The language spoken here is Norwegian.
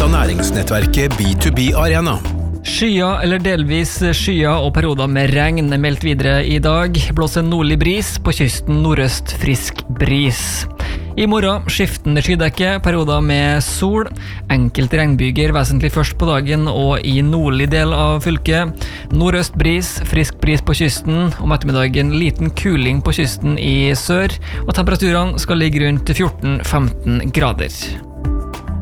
av næringsnettverket B2B Arena. Skyer eller delvis skyer og perioder med regn er meldt videre i dag. Blåser nordlig bris, på kysten nordøst frisk bris. I morgen skiftende skydekke, perioder med sol, enkelte regnbyger vesentlig først på dagen og i nordlig del av fylket. Nordøst bris, frisk bris på kysten, om ettermiddagen liten kuling på kysten i sør, og temperaturene skal ligge rundt 14-15 grader.